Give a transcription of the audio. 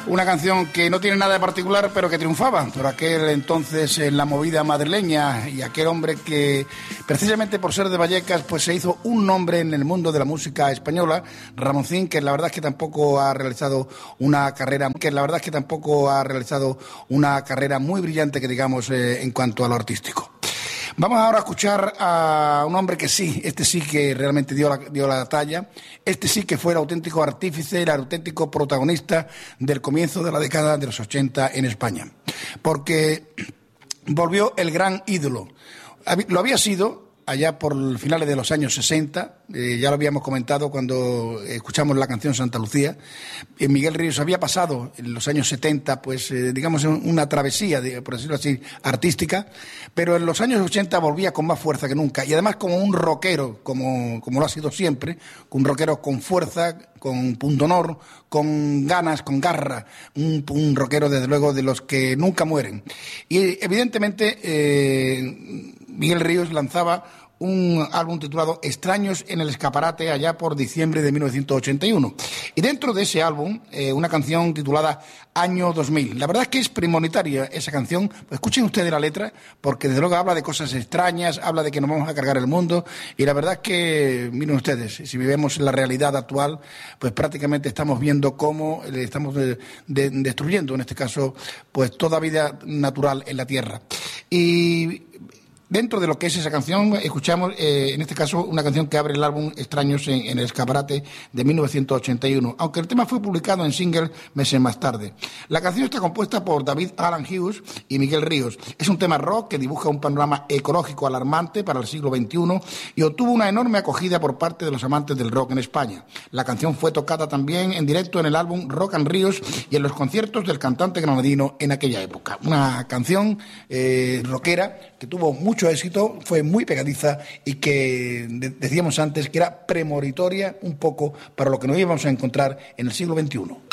Una canción que no tiene nada de particular, pero que triunfaba por aquel entonces en la movida madrileña, y aquel hombre que, precisamente por ser de Vallecas, pues se hizo un nombre en el mundo de la música española, Ramoncín, que la verdad es que tampoco ha realizado una carrera, muy brillante, que digamos, en cuanto a lo artístico. Vamos ahora a escuchar a un hombre que sí, este sí que realmente dio la talla, este sí que fue el auténtico artífice, el auténtico protagonista del comienzo de la década de los 80 en España, porque volvió el gran ídolo. Lo había sido allá por finales de los años 60, ya lo habíamos comentado cuando escuchamos la canción Santa Lucía. Miguel Ríos había pasado en los años 70, pues digamos, una travesía, por decirlo así, artística, pero en los años 80 volvía con más fuerza que nunca, y además como un rockero, como lo ha sido siempre, un rockero con fuerza, con punto honor, con ganas, con garra, un rockero desde luego de los que nunca mueren. Y evidentemente Miguel Ríos lanzaba un álbum titulado Extraños en el Escaparate allá por diciembre de 1981. Y dentro de ese álbum, una canción titulada Año 2000. La verdad es que es premonitoria esa canción. Pues escuchen ustedes la letra, porque desde luego habla de cosas extrañas, habla de que nos vamos a cargar el mundo, y la verdad es que, miren ustedes, si vivimos en la realidad actual, pues prácticamente estamos viendo cómo estamos destruyendo, en este caso, pues toda vida natural en la Tierra. Y dentro de lo que es esa canción, escuchamos, en este caso, una canción que abre el álbum Extraños en el Escaparate de 1981, aunque el tema fue publicado en single meses más tarde. La canción está compuesta por David Alan Hughes y Miguel Ríos. Es un tema rock que dibuja un panorama ecológico alarmante para el siglo XXI y obtuvo una enorme acogida por parte de los amantes del rock en España. La canción fue tocada también en directo en el álbum Rock and Ríos y en los conciertos del cantante granadino en aquella época. Una canción rockera que tuvo mucho éxito, fue muy pegadiza y que decíamos antes que era premonitoria un poco para lo que nos íbamos a encontrar en el siglo XXI.